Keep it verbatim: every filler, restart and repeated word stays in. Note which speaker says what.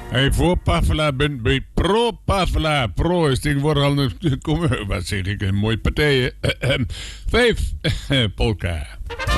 Speaker 1: Hey, voor Pavla bent bij pro Pavla. Pro is tegenwoordig al een, kom, wat zeg ik, een mooie partij. Vijf, polka.